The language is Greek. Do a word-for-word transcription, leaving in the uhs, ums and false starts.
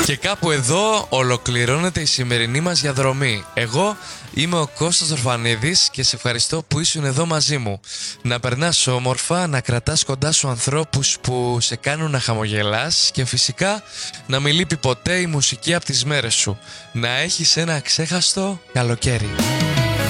Και κάπου εδώ ολοκληρώνεται η σημερινή μας διαδρομή. Εγώ είμαι ο Κώστας Δορφανίδης και σε ευχαριστώ που ήσουν εδώ μαζί μου. Να περνάς όμορφα, να κρατάς κοντά σου ανθρώπους που σε κάνουν να χαμογελάς και φυσικά να μην λείπει ποτέ η μουσική από τις μέρες σου. Να έχεις ένα αξέχαστο καλοκαίρι.